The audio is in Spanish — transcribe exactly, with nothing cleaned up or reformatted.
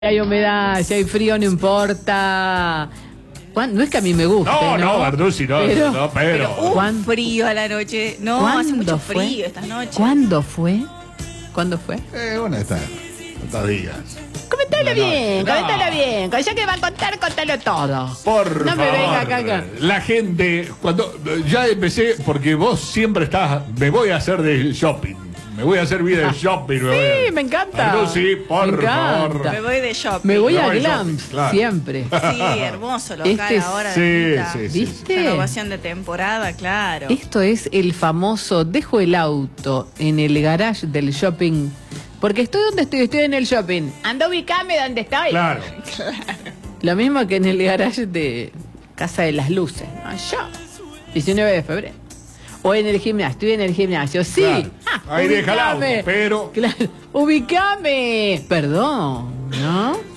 Hay humedad, si hay frío no importa. ¿Cuán- No es que a mí me guste, No, no, no, Barduzzi, no, pero, no, pero. Pero un ¿Cuán- frío a la noche. No, hace ¿Cuándo mucho fue? frío esta noche. ¿Cuándo fue? ¿Cuándo fue? Eh, bueno, está. Estos días. Comentalo No, bien, no. comentalo bien. Ya que va a contar, contalo todo. Por No me favor. venga acá, acá. La gente, cuando ya empecé, porque vos siempre estás, me voy a hacer de shopping. Me voy a hacer vida de shopping. me voy a- Sí, me encanta. Barduzzi, por Me encanta. favor. Me voy de shopping. Me voy Me a voy Glams, shopping, claro. siempre. Sí, hermoso local Este es- ahora. Sí, de sí, sí. ¿Viste? Renovación de temporada, claro. Esto es el famoso dejo el auto en el garage del shopping. Porque estoy donde estoy, estoy en el shopping. Anda, ubicame donde estoy. Claro. Lo mismo que en el garage de Casa de las Luces. Allá. diecinueve de febrero. O en el gimnasio. Estoy en el gimnasio. Sí. Claro. Ah, Ahí deja el auto, ubicame. pero- Claro. Ubicame. Perdón, ¿no?